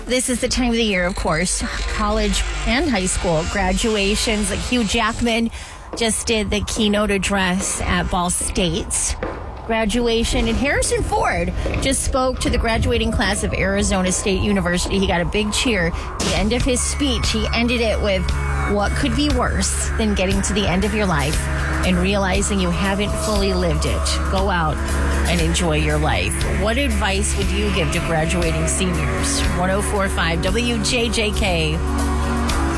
This is the time of the year, of course, college and high school graduations. Like Hugh Jackman just did the keynote address at Ball State's graduation, and Harrison Ford just spoke to the graduating class of Arizona State University. He got a big cheer. At the end of his speech, he ended it with, what could be worse than getting to the end of your life and realizing you haven't fully lived it? Go out and enjoy your life. What advice would you give to graduating seniors? 104.5 WJJK.